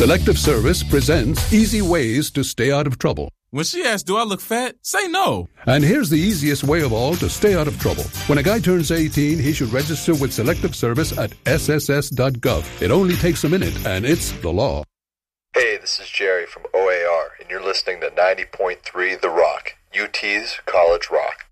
Selective Service presents easy ways to stay out of trouble. When she asks, do I look fat? Say no. And here's the easiest way of all to stay out of trouble. When a guy turns 18, he should register with Selective Service at sss.gov. It only takes a minute, and it's the law. Hey, this is Jerry from OAR, and you're listening to 90.3 The Rock, UT's College Rock.